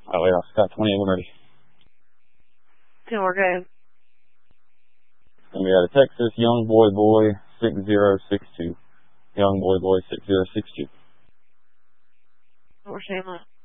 Oh, yeah, Scott 20, I'm ready. 10, we're good. And we got a Texas Young Boy 6062. Young Boy 6062. We're shameless.